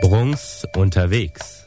Bruns unterwegs.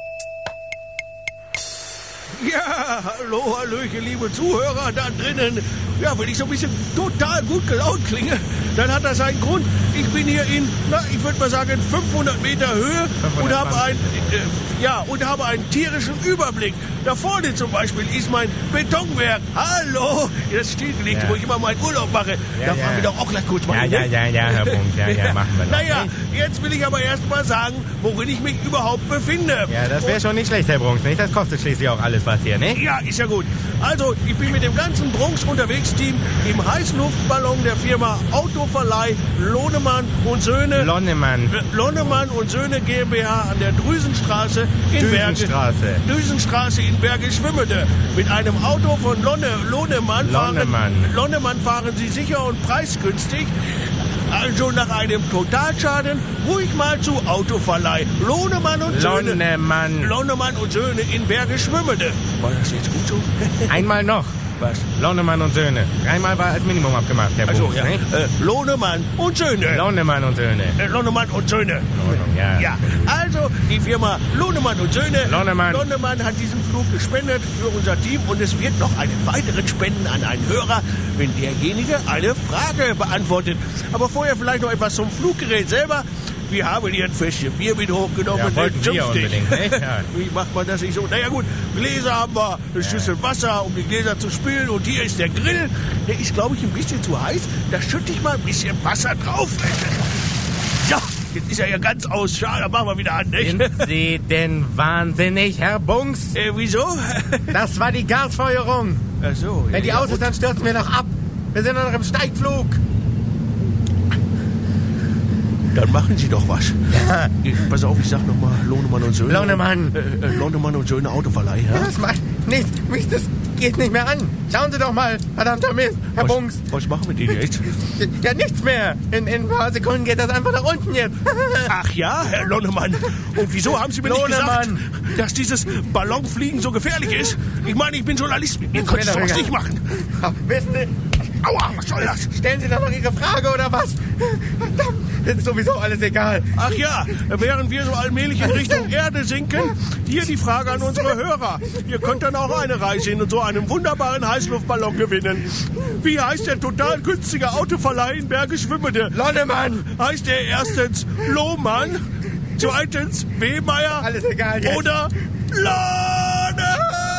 Ja, hallo, hallöchen, liebe Zuhörer da drinnen. Ja, wenn ich so ein bisschen total gut gelaunt klinge, dann hat das einen Grund. Ich bin hier in, ich würde mal sagen, 500 Meter Höhe und habe einen tierischen Überblick. Da vorne zum Beispiel ist mein Betonwerk. Hallo, das stillgelegt, wo ich immer meinen Urlaub mache. Da fahren wir doch auch gleich kurz mal hin. Ja, Herr Brunks, machen wir noch. Naja, jetzt will ich aber erst mal sagen, worin ich mich überhaupt befinde. Ja, das wäre schon nicht schlecht, Herr Brunks, nicht? Das kostet schließlich auch alles was hier, nicht? Ja, ist ja gut. Also, ich bin mit dem ganzen Brunks-Unterwegs-Team im Heißluftballon der Firma Autoverleih Lohnemann und Söhne. Lonnemann und Söhne GmbH an der Drüsenstraße in Düsenstraße in Bergisch-Schwimmede. Mit einem Auto von Lonnemann fahren Sie sicher und preisgünstig. Also nach einem Totalschaden ruhig mal zu Autoverleih Lohnemann und Söhne. Lonnemann und Söhne in Bergisch-Schwimmede. War das jetzt gut so? Einmal noch. Was? Lonnemann und Söhne. Einmal war als Minimum abgemacht, Herr Brunks, also, ja. Lohnemann und Söhne. Lonnemann und Söhne. Lonnemann und Söhne. Ja. Also, die Firma Lohnemann und Söhne. Lonnemann hat diesen Flug gespendet für unser Team und es wird noch einen weiteren spenden an einen Hörer, wenn derjenige eine Frage beantwortet. Aber vorher vielleicht noch etwas zum Fluggerät selber. Wir haben hier ein Fässchen Bier mit hochgenommen. Ja, wollten wir unbedingt, nicht? Ja. Wie macht man das nicht so? Naja gut, Gläser haben wir, eine Schüssel Wasser, um die Gläser zu spülen. Und hier ist der Grill. Der ist, glaube ich, ein bisschen zu heiß. Da schütte ich mal ein bisschen Wasser drauf. Ja, jetzt ist er ja ganz aus. Schade, dann machen wir wieder an, nicht? Sind Sie denn wahnsinnig, Herr Bunks? Wieso? Das war die Gasfeuerung. Ach so. Wenn die aus ist, dann stürzen wir noch ab. Wir sind noch im Steigflug. Dann machen Sie doch was. Ja. Pass auf, ich sag nochmal Lohnemann und Söhne. Lonnemann und Söhne Autoverleih, ja? Das macht nichts. Das geht nicht mehr an. Schauen Sie doch mal, verdammter Mist, Herr Bunks. Was machen wir denn jetzt? Ja, nichts mehr. In ein paar Sekunden geht das einfach nach unten jetzt. Ach ja, Herr Lonnemann. Und wieso haben Sie mir nicht gesagt, dass dieses Ballonfliegen so gefährlich ist? Ich meine, ich bin Journalist. Ihr könnt es doch nicht machen. Wissen Sie... Aua, was soll das? Stellen Sie doch noch Ihre Frage, oder was? Verdammt, ist sowieso alles egal. Ach ja, während wir so allmählich in Richtung Erde sinken, hier die Frage an unsere Hörer. Ihr könnt dann auch eine Reise in so einem wunderbaren Heißluftballon gewinnen. Wie heißt der total günstige Autoverleih in Bergisch-Schwimmede? Lonnemann. Heißt der erstens Lohmann, zweitens Wehmeier alles egal jetzt. Oder Lohne?